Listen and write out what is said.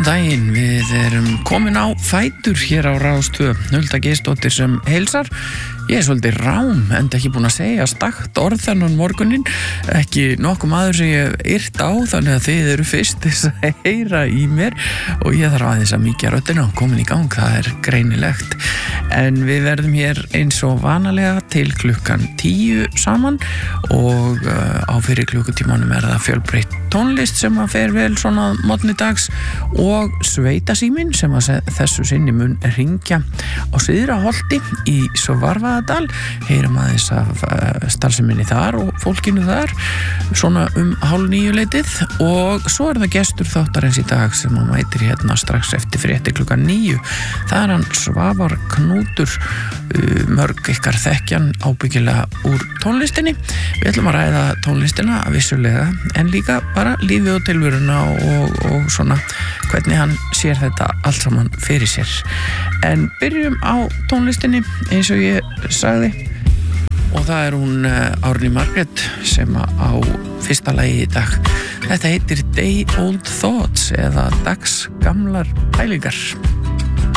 daginn, við erum komin á fætur hér á Rás 2. Hulda Geirsdóttir sem heilsar. Ég svolítið rám, enda ekki búin að segja stakt orð þennan morgunin, ekki nokkuð maður sem ég yrt á, þannig að þið eru fyrst þess að heyra í mér og ég þarf aðeins að mýkja röddina og komin í gang, það er greinilegt. En við verðum hér eins og vanalega til klukkan 10 saman og á fyrir klukkutímanum er það fjölbreytt tónlist sem að fer vel svona morgni dags og sveitasíminn sem að þessu sinni mun hringja á Syðra-Holti í Svarfaðardal, heyrum aðeins af starfseminni þar og fólkinu þar svona 8:30 og svo er það gestur þáttarins í dag sem að mætir hérna strax eftir fréttir klukkan 9. Það er hann Svavar Knútur, mörg ykkar þekkjan ábyggilega úr tónlistinni. Við ætlum að ræða tónlistina vissulega en líka bara lífið og tilveruna og svona hvernig hann sér þetta allt saman fyrir sér. En byrjum á tónlistinni eins og ég sagði og það er hún Árný Margrét sem á fyrsta lagi í dag. Þetta heitir Day Old Thoughts eða dagsgamlar pælingar.